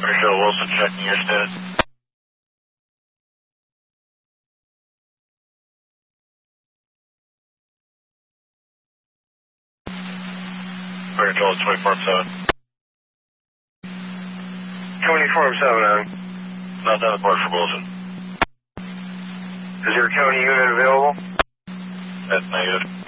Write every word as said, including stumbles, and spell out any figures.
Joe Wilson checking your status. Joel twenty-four seven. twenty-four seven on. Not down the board for Wilson. Is your county unit available? That's negative.